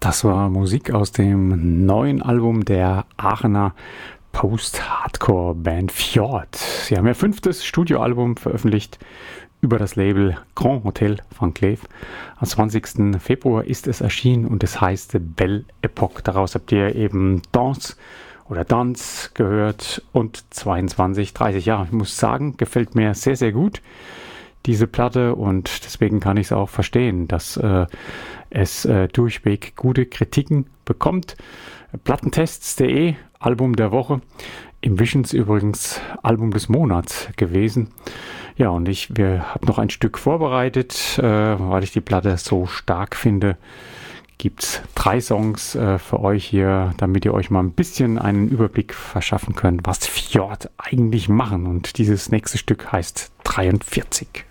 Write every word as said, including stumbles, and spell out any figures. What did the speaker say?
Das war Musik aus dem neuen Album der Aachener Post-Hardcore-Band Fjord. Sie haben ihr fünftes Studioalbum veröffentlicht über das Label Grand Hotel Van Cleef. Am zwanzigsten Februar ist es erschienen und es heißt Belle Epoque. Daraus habt ihr eben Danse oder Dance gehört und zweiundzwanzig, dreißig Jahre. Ich muss sagen, gefällt mir sehr, sehr gut, diese Platte, und deswegen kann ich es auch verstehen, dass äh, es äh, durchweg gute Kritiken bekommt. Plattentests punkt de, Album der Woche. Im Visions übrigens Album des Monats gewesen. Ja, und ich habe noch ein Stück vorbereitet, äh, weil ich die Platte so stark finde. Gibt es drei Songs äh, für euch hier, damit ihr euch mal ein bisschen einen Überblick verschaffen könnt, was Fjord eigentlich machen. Und dieses nächste Stück heißt dreiundvierzig.